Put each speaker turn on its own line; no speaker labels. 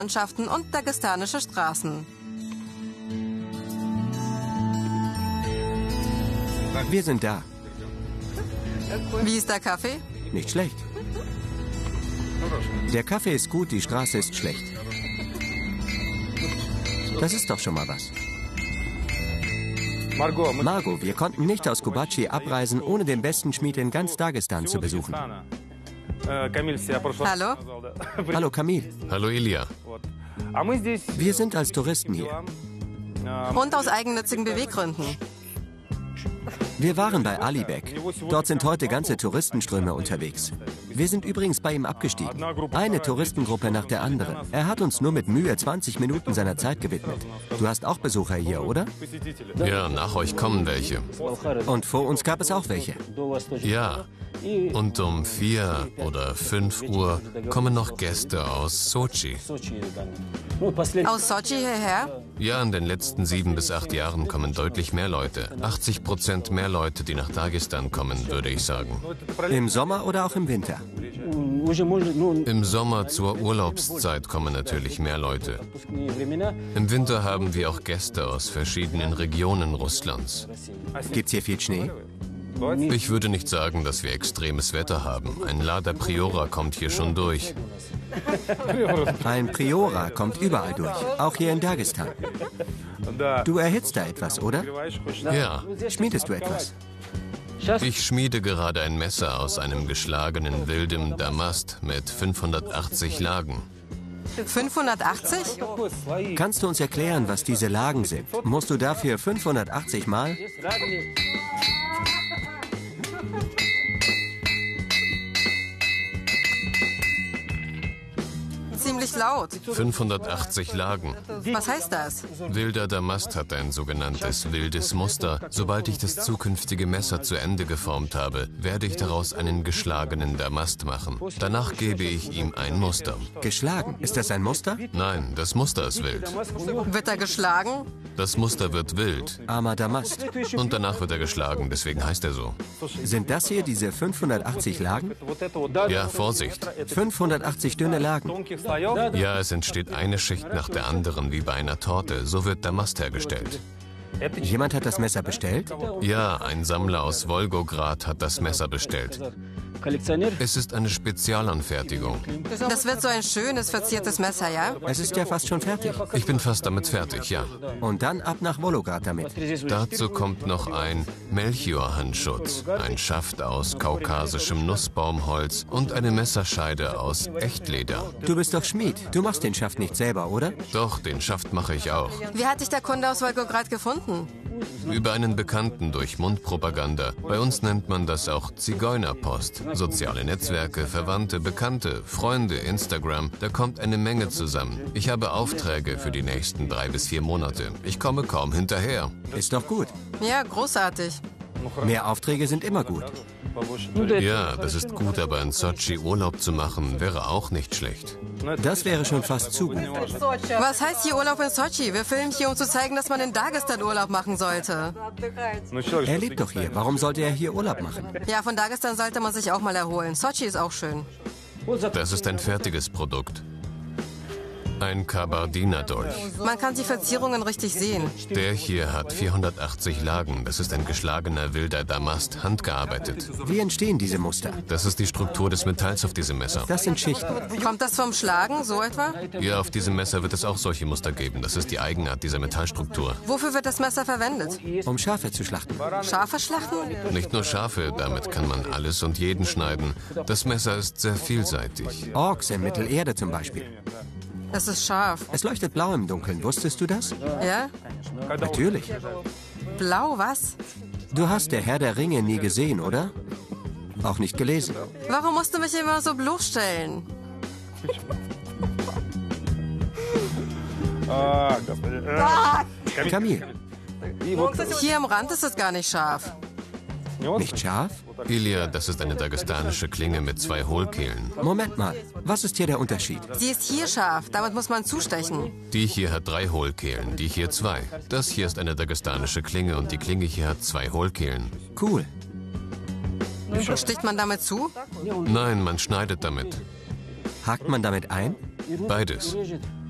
Landschaften und dagestanische Straßen.
Wir sind da.
Wie ist der Kaffee?
Nicht schlecht. Der Kaffee ist gut, die Straße ist schlecht. Das ist doch schon mal was. Margot, wir konnten nicht aus Kubaci abreisen, ohne den besten Schmied in ganz Dagestan zu besuchen.
Hallo?
Hallo Kamil.
Hallo Ilya.
Wir sind als Touristen hier.
Und aus eigennützigen Beweggründen.
Wir waren bei Alibek. Dort sind heute ganze Touristenströme unterwegs. Wir sind übrigens bei ihm abgestiegen. Eine Touristengruppe nach der anderen. Er hat uns nur mit Mühe 20 Minuten seiner Zeit gewidmet. Du hast auch Besucher hier, oder?
Ja, nach euch kommen welche.
Und vor uns gab es auch welche.
Ja. Und um 4 oder 5 Uhr kommen noch Gäste aus Sochi.
Aus Sochi hierher?
Ja, in den letzten 7 bis 8 Jahren kommen deutlich mehr Leute. 80% mehr Leute, die nach Dagestan kommen, würde ich sagen.
Im Sommer oder auch im Winter?
Im Sommer zur Urlaubszeit kommen natürlich mehr Leute. Im Winter haben wir auch Gäste aus verschiedenen Regionen Russlands.
Gibt's hier viel Schnee?
Ich würde nicht sagen, dass wir extremes Wetter haben. Ein Lada Priora kommt hier schon durch.
Ein Priora kommt überall durch, auch hier in Dagestan. Du erhitzt da etwas, oder?
Ja,
Schmiedest du etwas?
ich schmiede gerade ein Messer aus einem geschlagenen wildem Damast mit 580 Lagen.
580?
Kannst du uns erklären, was diese Lagen sind? Musst du dafür 580 Mal?
Ziemlich laut.
580 Lagen.
Was heißt das?
Wilder Damast hat ein sogenanntes wildes Muster. Sobald ich das zukünftige Messer zu Ende geformt habe, werde ich daraus einen geschlagenen Damast machen. Danach gebe ich ihm ein Muster.
Geschlagen? Ist das ein Muster?
Nein, das Muster ist wild.
Wird er geschlagen?
Das Muster wird wild.
Armer Damast.
Und danach wird er geschlagen, deswegen heißt er so.
Sind das hier diese 580 Lagen?
Ja, Vorsicht.
580 dünne Lagen.
Ja, es entsteht eine Schicht nach der anderen, wie bei einer Torte. So wird Damast hergestellt.
Jemand hat das Messer bestellt?
Ja, ein Sammler aus Wolgograd hat das Messer bestellt. Es ist eine Spezialanfertigung.
Das wird so ein schönes, verziertes Messer, ja?
Es ist ja fast schon fertig.
Ich bin fast damit fertig, ja.
Und dann ab nach Wolograt damit.
Dazu kommt noch ein Melchior-Handschutz, ein Schaft aus kaukasischem Nussbaumholz und eine Messerscheide aus Echtleder.
Du bist doch Schmied. Du machst den Schaft nicht selber, oder?
Doch, den Schaft mache ich auch.
Wie hat dich der Kunde aus Wolgograd gefunden?
Über einen Bekannten durch Mundpropaganda. Bei uns nennt man das auch Zigeunerpost. Soziale Netzwerke, Verwandte, Bekannte, Freunde, Instagram, da kommt eine Menge zusammen. Ich habe Aufträge für die nächsten 3 bis 4 Monate. Ich komme kaum hinterher.
Ist doch gut.
Ja, großartig.
Mehr Aufträge sind immer gut.
Ja, das ist gut, aber in Sochi Urlaub zu machen, wäre auch nicht schlecht.
Das wäre schon fast zu gut.
Was heißt hier Urlaub in Sochi? Wir filmen hier, um zu zeigen, dass man in Dagestan Urlaub machen sollte.
Er lebt doch hier. Warum sollte er hier Urlaub machen?
Ja, von Dagestan sollte man sich auch mal erholen. Sochi ist auch schön.
Das ist ein fertiges Produkt. Ein Kabardiner-Dolch.
Man kann die Verzierungen richtig sehen.
Der hier hat 480 Lagen. Das ist ein geschlagener wilder Damast, handgearbeitet.
Wie entstehen diese Muster?
Das ist die Struktur des Metalls auf diesem Messer.
Das sind Schichten.
Kommt das vom Schlagen, so etwa?
Ja, auf diesem Messer wird es auch solche Muster geben. Das ist die Eigenart dieser Metallstruktur.
Wofür wird das Messer verwendet?
Um Schafe zu schlachten.
Schafe schlachten?
Nicht nur Schafe, damit kann man alles und jeden schneiden. Das Messer ist sehr vielseitig.
Orks in Mittelerde zum Beispiel.
Es ist scharf.
Es leuchtet blau im Dunkeln. Wusstest du das?
Ja?
Natürlich.
Blau, was?
Du hast der Herr der Ringe nie gesehen, oder? Auch nicht gelesen.
Warum musst du mich immer so bloßstellen?
Kamil,
Hier am Rand ist es gar nicht scharf.
nicht scharf?
Ilya, das ist eine dagestanische Klinge mit 2 Hohlkehlen.
Moment mal. Was ist hier der Unterschied?
Sie ist hier scharf, damit muss man zustechen.
Die hier hat 3 Hohlkehlen, die hier 2. Das hier ist eine dagestanische Klinge und die Klinge hier hat 2 Hohlkehlen.
Cool.
Sticht man damit zu?
Nein, man schneidet damit.
Hakt man damit ein?
Beides.